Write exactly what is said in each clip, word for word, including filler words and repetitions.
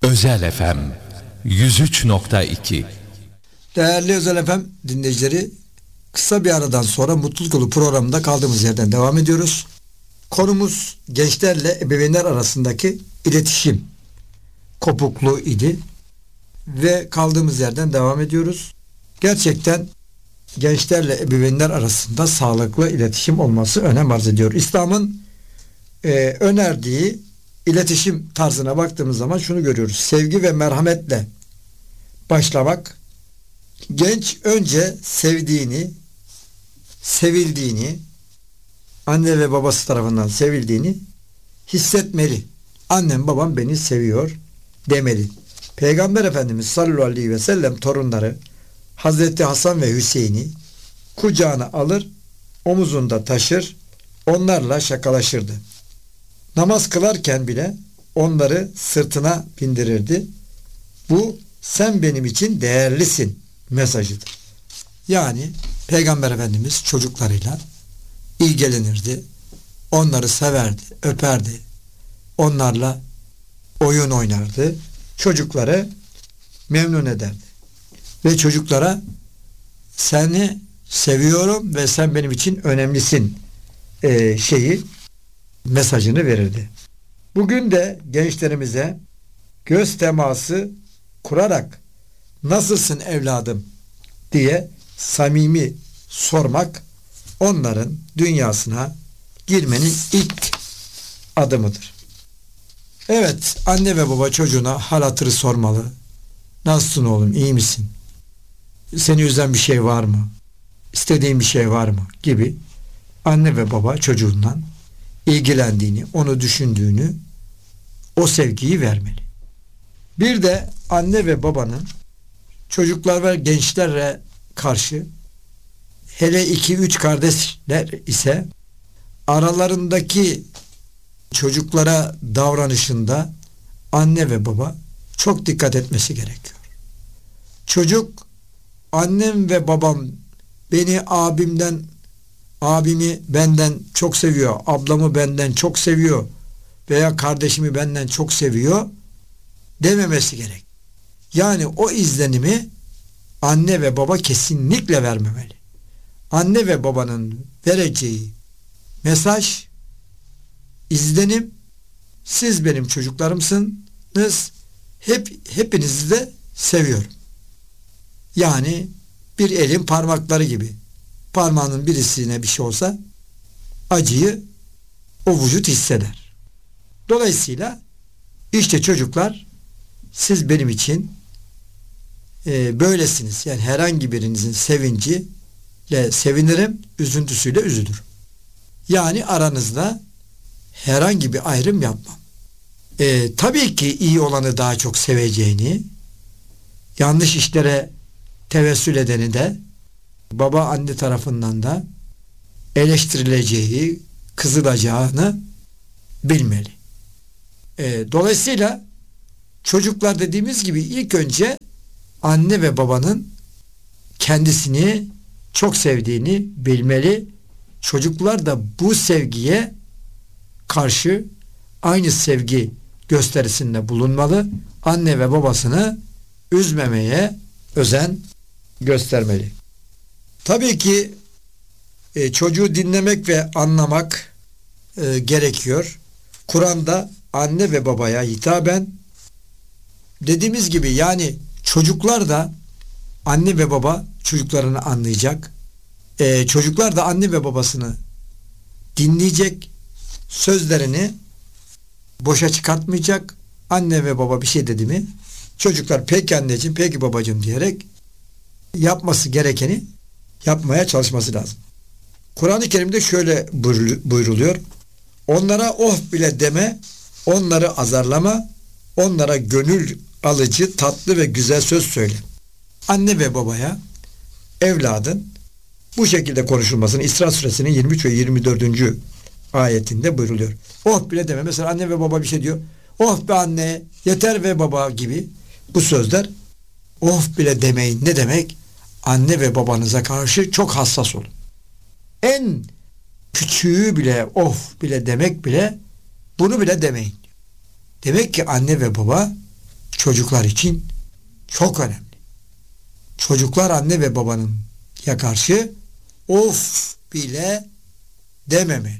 Özel F M yüz üç nokta iki. Değerli Özel F M dinleyicileri, kısa bir aradan sonra Mutluluk Yolu programında kaldığımız yerden devam ediyoruz. Konumuz gençlerle ebeveynler arasındaki iletişim kopukluğu idi ve kaldığımız yerden devam ediyoruz. Gerçekten gençlerle ebeveynler arasında sağlıklı iletişim olması önem arz ediyor. İslam'ın e, önerdiği iletişim tarzına baktığımız zaman şunu görüyoruz. Sevgi ve merhametle başlamak. Genç önce sevdiğini, sevildiğini, anne ve babası tarafından sevildiğini hissetmeli. Annem babam beni seviyor demeli. Peygamber Efendimiz sallallahu aleyhi ve sellem torunları Hazreti Hasan ve Hüseyin'i kucağına alır, omuzunda taşır, onlarla şakalaşırdı. Namaz kılarken bile onları sırtına bindirirdi. Bu sen benim için değerlisin mesajıdır. Yani Peygamber Efendimiz çocuklarıyla ilgilenirdi. Onları severdi, öperdi. Onlarla oyun oynardı. Çocukları memnun ederdi. Ve çocuklara seni seviyorum ve sen benim için önemlisin e, şeyi mesajını verirdi. Bugün de gençlerimize göz teması kurarak nasılsın evladım diye samimi sormak onların dünyasına girmenin ilk adımıdır. Evet, anne ve baba çocuğuna hal hatırı sormalı. Nasılsın oğlum, iyi misin? Seni üzen bir şey var mı? İstediğin bir şey var mı? Gibi anne ve baba çocuğundan ilgilendiğini, onu düşündüğünü, o sevgiyi vermeli. Bir de anne ve babanın çocuklar ve gençlere karşı, hele iki üç kardeşler ise aralarındaki çocuklara davranışında anne ve baba çok dikkat etmesi gerekiyor. Çocuk, annem ve babam beni abimden, abimi benden çok seviyor, ablamı benden çok seviyor veya kardeşimi benden çok seviyor dememesi gerek. Yani o izlenimi anne ve baba kesinlikle vermemeli. Anne ve babanın vereceği mesaj, izlenim, siz benim çocuklarımsınız, hep hepinizi de seviyorum. Yani bir elin parmakları gibi. Parmağının birisine bir şey olsa acıyı o vücut hisseder. Dolayısıyla işte çocuklar, siz benim için e, böylesiniz. Yani herhangi birinizin sevinciyle sevinirim, üzüntüsüyle üzülürüm. Yani aranızda herhangi bir ayrım yapmam. E, tabii ki iyi olanı daha çok seveceğini, yanlış işlere tevessül edeni de baba anne tarafından da eleştirileceği, kızılacağını bilmeli. E, dolayısıyla çocuklar dediğimiz gibi ilk önce anne ve babanın kendisini çok sevdiğini bilmeli. Çocuklar da bu sevgiye karşı aynı sevgi gösterisinde bulunmalı. Anne ve babasını üzmemeye özen göstermeli. Tabii ki e, çocuğu dinlemek ve anlamak e, gerekiyor. Kur'an'da anne ve babaya hitaben dediğimiz gibi, yani çocuklar da anne ve baba çocuklarını anlayacak. E, çocuklar da anne ve babasını dinleyecek. Sözlerini boşa çıkartmayacak. Anne ve baba bir şey dedi mi, çocuklar peki anneciğim, peki babacığım diyerek yapması gerekeni yapmaya çalışması lazım. Kur'an-ı Kerim'de şöyle buyruluyor. Onlara oh bile deme, onları azarlama, onlara gönül alıcı, tatlı ve güzel söz söyle. Anne ve babaya evladın bu şekilde konuşulmasını İsra suresinin yirmi üç ve yirmi dördüncü ayetinde buyruluyor. Oh bile deme. Mesela anne ve baba bir şey diyor. Oh be anne, yeter ve baba gibi bu sözler, oh bile demeyin ne demek? Anne ve babanıza karşı çok hassas olun. En küçüğü bile oh bile demek bile, bunu bile demeyin. Demek ki anne ve baba çocuklar için çok önemli. Çocuklar anne ve babanın ya karşı of bile dememeli.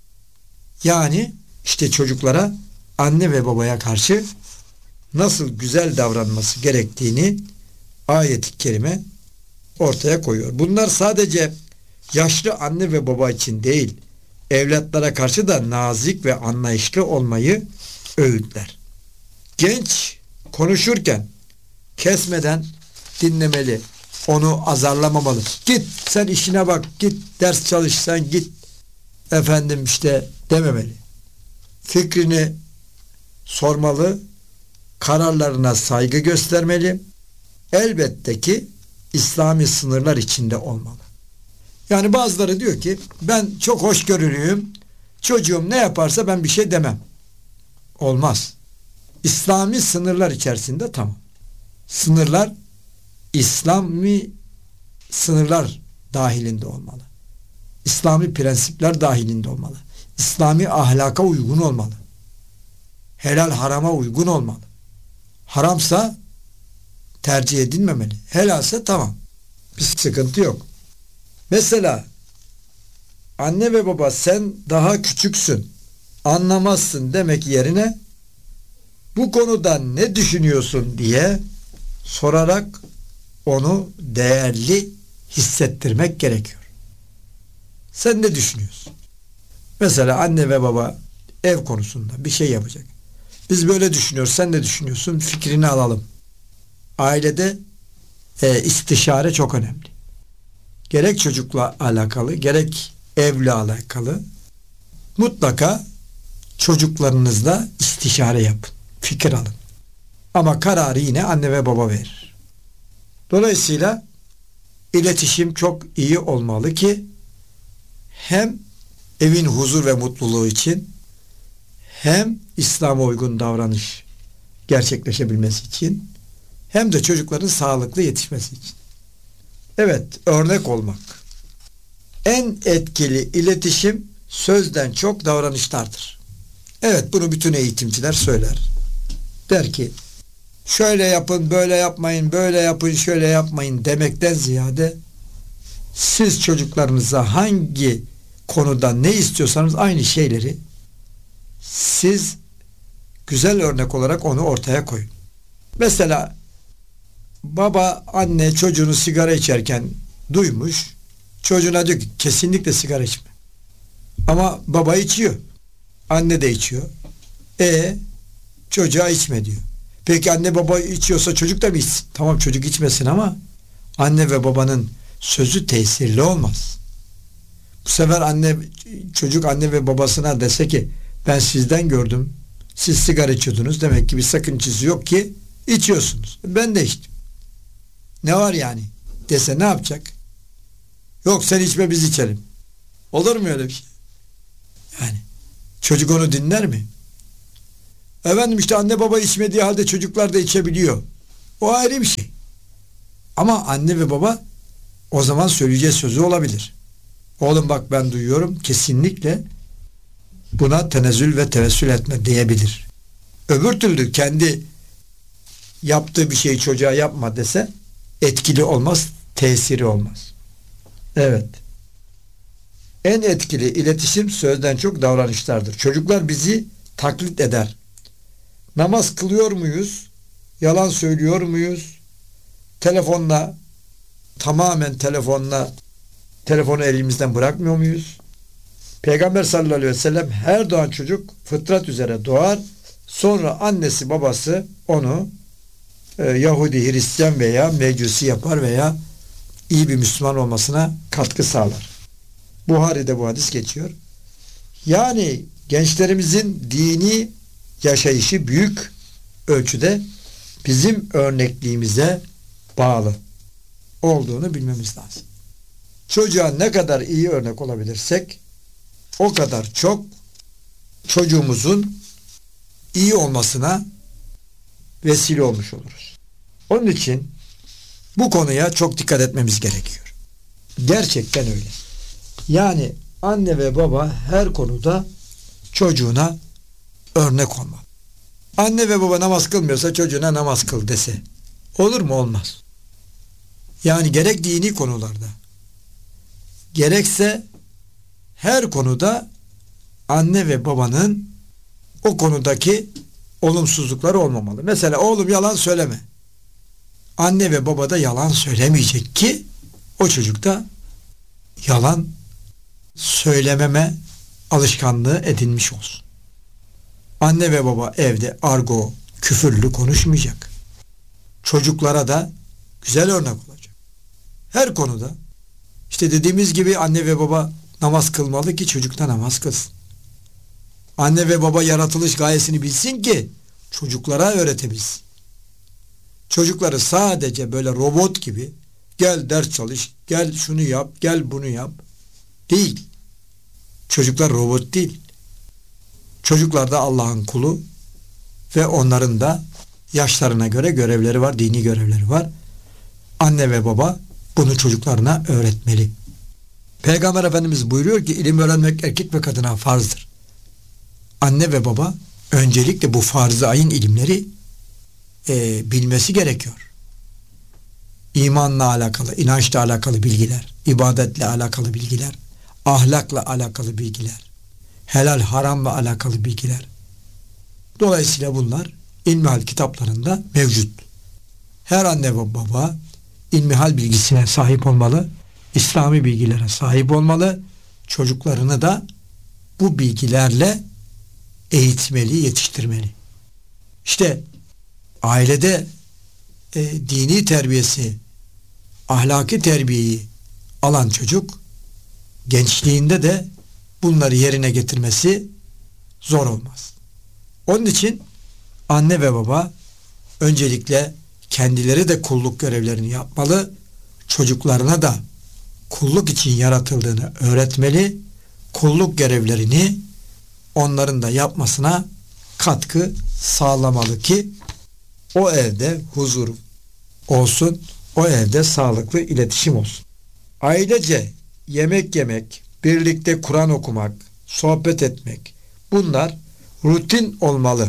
Yani işte çocuklara anne ve babaya karşı nasıl güzel davranması gerektiğini ayet-i kerime ortaya koyuyor. Bunlar sadece yaşlı anne ve baba için değil, evlatlara karşı da nazik ve anlayışlı olmayı öğütler. Genç konuşurken kesmeden dinlemeli, onu azarlamamalı. Git sen işine bak, git ders çalış, sen git efendim işte dememeli. Fikrini sormalı, kararlarına saygı göstermeli. Elbette ki İslami sınırlar içinde olmalı. Yani bazıları diyor ki ben çok hoşgörülüyüm, çocuğum ne yaparsa ben bir şey demem. Olmaz. İslami sınırlar içerisinde tamam. Sınırlar İslami sınırlar dahilinde olmalı. İslami prensipler dahilinde olmalı. İslami ahlaka uygun olmalı. Helal harama uygun olmalı. Haramsa tercih edilmemeli. Helalse tamam. Bir sıkıntı yok. Mesela anne ve baba sen daha küçüksün, anlamazsın demek yerine bu konuda ne düşünüyorsun diye sorarak onu değerli hissettirmek gerekiyor. Sen ne düşünüyorsun? Mesela anne ve baba ev konusunda bir şey yapacak. Biz böyle düşünüyoruz, sen ne düşünüyorsun? Fikrini alalım. Ailede e, istişare çok önemli. Gerek çocukla alakalı, gerek evle alakalı mutlaka çocuklarınızla istişare yapın. Fikir alın. Ama kararı yine anne ve baba verir. Dolayısıyla iletişim çok iyi olmalı ki hem evin huzur ve mutluluğu için hem İslam'a uygun davranış gerçekleşebilmesi için hem de çocukların sağlıklı yetişmesi için. Evet, örnek olmak. En etkili iletişim sözden çok davranışlardır. Evet, bunu bütün eğitimciler söyler. Der ki, şöyle yapın, böyle yapmayın, böyle yapın, şöyle yapmayın demekten ziyade siz çocuklarınıza hangi konuda ne istiyorsanız aynı şeyleri siz güzel örnek olarak onu ortaya koyun. Mesela baba, anne çocuğunu sigara içerken duymuş, çocuğuna diyor ki kesinlikle sigara içme. Ama baba içiyor, anne de içiyor. E çocuğa içme diyor. Peki anne baba içiyorsa çocuk da mı içsin? Tamam, çocuk içmesin ama anne ve babanın sözü tesirli olmaz. Bu sefer anne çocuk anne ve babasına dese ki ben sizden gördüm, siz sigara içiyordunuz, demek ki bir sakıncası yok ki içiyorsunuz. Ben de içtim. Ne var yani? Dese ne yapacak? Yok sen içme, biz içelim. Olur mu öyle bir şey? Yani çocuk onu dinler mi? Efendim işte anne baba içmediği halde çocuklar da içebiliyor. O ayrı bir şey. Ama anne ve baba o zaman söyleyeceği sözü olabilir. Oğlum bak ben duyuyorum, kesinlikle buna tenezzül ve tevessül etme diyebilir. Öbür türlü kendi yaptığı bir şeyi çocuğa yapma dese etkili olmaz, tesiri olmaz. Evet. En etkili iletişim sözden çok davranışlardır. Çocuklar bizi taklit eder. Namaz kılıyor muyuz? Yalan söylüyor muyuz? Telefonla, tamamen telefonla, telefonu elimizden bırakmıyor muyuz? Peygamber sallallahu aleyhi ve sellem her doğan çocuk fıtrat üzere doğar. Sonra annesi babası onu e, Yahudi, Hristiyan veya Mecusi yapar veya iyi bir Müslüman olmasına katkı sağlar. Buhari'de bu hadis geçiyor. Yani gençlerimizin dini yaşayışı büyük ölçüde bizim örnekliğimize bağlı olduğunu bilmemiz lazım. Çocuğa ne kadar iyi örnek olabilirsek o kadar çok çocuğumuzun iyi olmasına vesile olmuş oluruz. Onun için bu konuya çok dikkat etmemiz gerekiyor. Gerçekten öyle. Yani anne ve baba her konuda çocuğuna örnek olmalı. Anne ve baba namaz kılmıyorsa çocuğuna namaz kıl dese olur mu? Olmaz. Yani gerek dini konularda gerekse her konuda anne ve babanın o konudaki olumsuzlukları olmamalı. Mesela oğlum yalan söyleme. Anne ve baba da yalan söylemeyecek ki o çocukta yalan söylememe alışkanlığı edinmiş olsun. Anne ve baba evde argo, küfürlü konuşmayacak. Çocuklara da güzel örnek olacak. Her konuda işte dediğimiz gibi anne ve baba namaz kılmalı ki çocuk da namaz kılsın. Anne ve baba yaratılış gayesini bilsin ki çocuklara öğretebilsin. Çocukları sadece böyle robot gibi gel ders çalış, gel şunu yap, gel bunu yap değil. Çocuklar robot değil. Çocuklar da Allah'ın kulu ve onların da yaşlarına göre görevleri var, dini görevleri var. Anne ve baba bunu çocuklarına öğretmeli. Peygamber Efendimiz buyuruyor ki ilim öğrenmek erkek ve kadına farzdır. Anne ve baba öncelikle bu farz-ı ayın ilimleri e, bilmesi gerekiyor. İmanla alakalı, inançla alakalı bilgiler, ibadetle alakalı bilgiler, ahlakla alakalı bilgiler, helal haramla alakalı bilgiler. Dolayısıyla bunlar ilmihal kitaplarında mevcut. Her anne ve baba ilmihal bilgisine sahip olmalı, İslami bilgilere sahip olmalı, çocuklarını da bu bilgilerle eğitmeli, yetiştirmeli. İşte ailede e, dini terbiyesi, ahlaki terbiyeyi alan çocuk gençliğinde de bunları yerine getirmesi zor olmaz. Onun için anne ve baba öncelikle kendileri de kulluk görevlerini yapmalı, çocuklarına da kulluk için yaratıldığını öğretmeli, kulluk görevlerini onların da yapmasına katkı sağlamalı ki o evde huzur olsun, o evde sağlıklı iletişim olsun. Ailece yemek yemek, birlikte Kur'an okumak, sohbet etmek, bunlar rutin olmalı.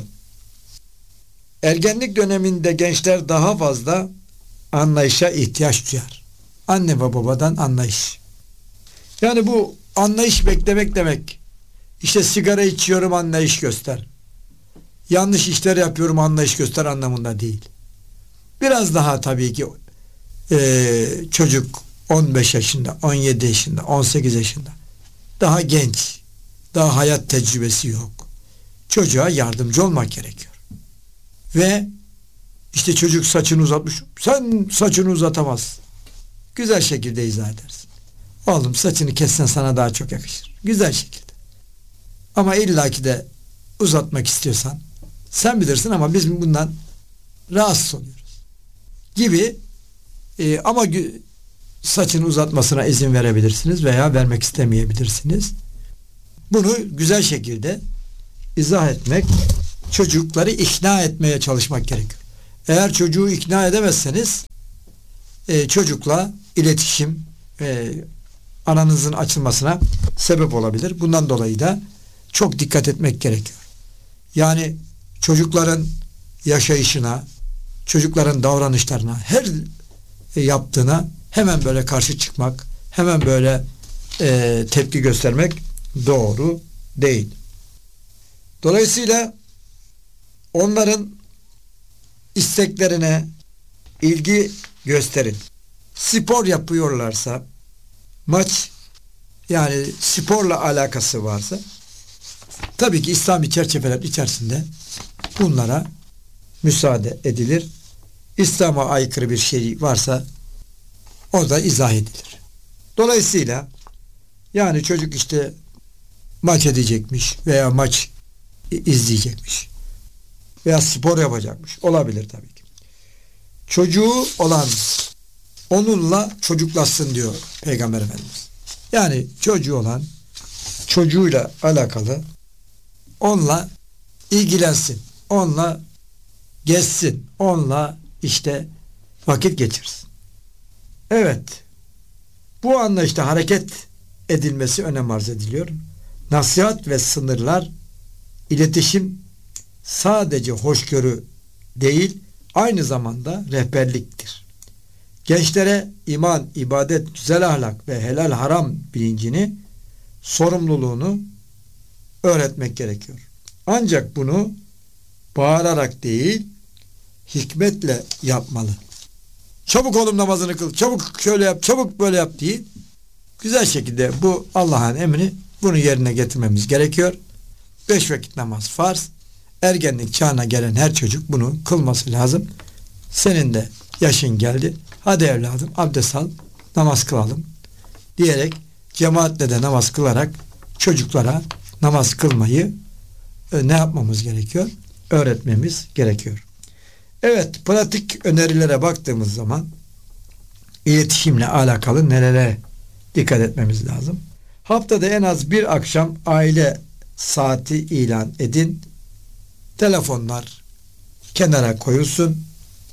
Ergenlik döneminde gençler daha fazla anlayışa ihtiyaç duyar. Anne ve babadan anlayış. Yani bu anlayış beklemek demek, İşte sigara içiyorum anlayış göster, yanlış işler yapıyorum anlayış göster anlamında değil. Biraz daha tabii ki e, çocuk on beş yaşında, on yedi yaşında, on sekiz yaşında, daha genç, daha hayat tecrübesi yok. Çocuğa yardımcı olmak gerekiyor. Ve işte çocuk saçını uzatmış, sen saçını uzatamazsın. Güzel şekilde izah edersin. Oğlum saçını kessen sana daha çok yakışır. Güzel şekilde. Ama illaki de uzatmak istiyorsan sen bilirsin ama biz bundan rahatsız oluyoruz gibi e, ama saçını uzatmasına izin verebilirsiniz veya vermek istemeyebilirsiniz. Bunu güzel şekilde izah etmek, çocukları ikna etmeye çalışmak gerekiyor. Eğer çocuğu ikna edemezseniz e, çocukla iletişim e, aranızın açılmasına sebep olabilir. Bundan dolayı da çok dikkat etmek gerekiyor. Yani çocukların yaşayışına, çocukların davranışlarına, her yaptığına hemen böyle karşı çıkmak, hemen böyle e, tepki göstermek doğru değil. Dolayısıyla onların isteklerine ilgi gösterin. Spor yapıyorlarsa, maç yani sporla alakası varsa tabii ki İslami çerçeveler içerisinde bunlara müsaade edilir. İslam'a aykırı bir şey varsa o da izah edilir. Dolayısıyla yani çocuk işte maç edecekmiş veya maç izleyecekmiş veya spor yapacakmış. Olabilir tabii ki. Çocuğu olan onunla çocuklaşsın diyor Peygamber Efendimiz. Yani çocuğu olan çocuğuyla alakalı onunla ilgilensin. Onunla gezsin. Onunla işte vakit geçirsin. Evet. Bu anlayışta hareket edilmesi önem arz ediliyor. Nasihat ve sınırlar, iletişim sadece hoşgörü değil, aynı zamanda rehberliktir. Gençlere iman, ibadet, güzel ahlak ve helal haram bilincini, sorumluluğunu öğretmek gerekiyor. Ancak bunu bağırarak değil, hikmetle yapmalı. Çabuk oğlum namazını kıl, çabuk şöyle yap, çabuk böyle yap değil. Güzel şekilde bu Allah'ın emri, bunu yerine getirmemiz gerekiyor. Beş vakit namaz farz. Ergenlik çağına gelen her çocuk bunu kılması lazım. Senin de yaşın geldi. Hadi evladım abdest al, namaz kılalım diyerek cemaatle de namaz kılarak çocuklara namaz kılmayı e, ne yapmamız gerekiyor? Öğretmemiz gerekiyor. Evet, pratik önerilere baktığımız zaman iletişimle alakalı nelere dikkat etmemiz lazım? Haftada en az bir akşam aile saati ilan edin. Telefonlar kenara koyulsun.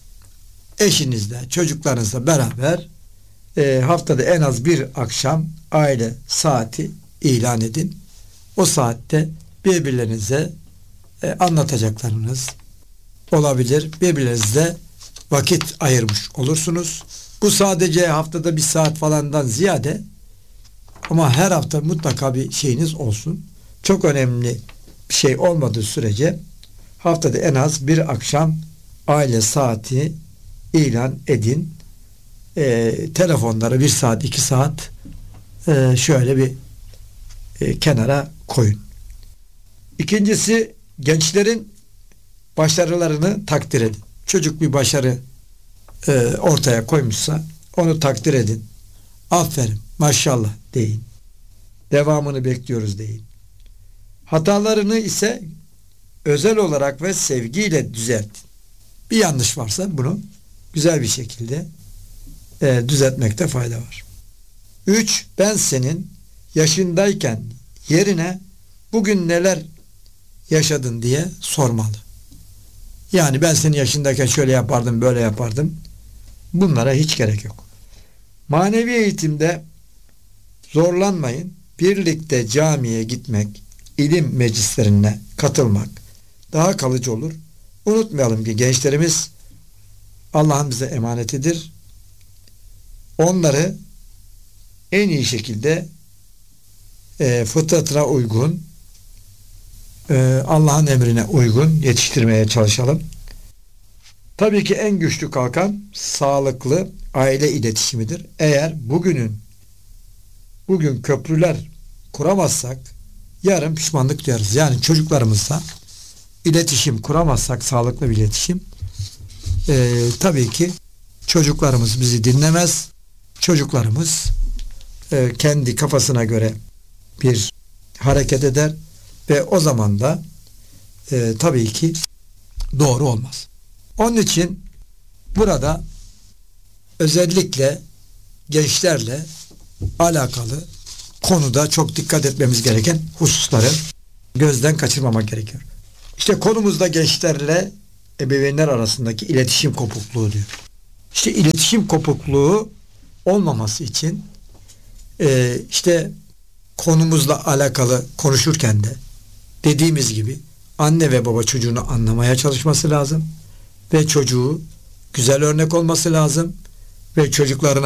Eşinizle, çocuklarınızla beraber e, haftada en az bir akşam aile saati ilan edin. O saatte birbirlerinize e, anlatacaklarınız olabilir. Birbirlerinizle vakit ayırmış olursunuz. Bu sadece haftada bir saat falandan ziyade, ama her hafta mutlaka bir şeyiniz olsun. Çok önemli bir şey olmadığı sürece haftada en az bir akşam aile saati ilan edin. E, telefonları bir saat, iki saat e, şöyle bir e, kenara koyun. İkincisi, gençlerin başarılarını takdir edin. Çocuk bir başarı e, ortaya koymuşsa onu takdir edin. Aferin, maşallah deyin. Devamını bekliyoruz deyin. Hatalarını ise özel olarak ve sevgiyle düzeltin. Bir yanlış varsa bunu güzel bir şekilde e, düzeltmekte fayda var. Üç, ben senin yaşındayken yerine bugün neler yaşadın diye sormalı. Yani ben senin yaşındayken şöyle yapardım, böyle yapardım. Bunlara hiç gerek yok. Manevi eğitimde zorlanmayın. Birlikte camiye gitmek, ilim meclislerine katılmak daha kalıcı olur. Unutmayalım ki gençlerimiz Allah'ın bize emanetidir. Onları en iyi şekilde e, fıtratına uygun, e, Allah'ın emrine uygun yetiştirmeye çalışalım. Tabii ki en güçlü kalkan sağlıklı aile iletişimidir. Eğer bugünün bugün köprüler kuramazsak yarın pişmanlık duyarız. Yani çocuklarımızla iletişim kuramazsak, sağlıklı bir iletişim, e, tabii ki çocuklarımız bizi dinlemez. Çocuklarımız e, kendi kafasına göre bir hareket eder ve o zaman da e, tabii ki doğru olmaz. Onun için burada özellikle gençlerle alakalı konuda çok dikkat etmemiz gereken hususları gözden kaçırmamak gerekiyor. İşte konumuzda gençlerle ebeveynler arasındaki iletişim kopukluğu diyor. İşte iletişim kopukluğu olmaması için e, işte konumuzla alakalı konuşurken de dediğimiz gibi anne ve baba çocuğunu anlamaya çalışması lazım ve çocuğu güzel örnek olması lazım ve çocuklarına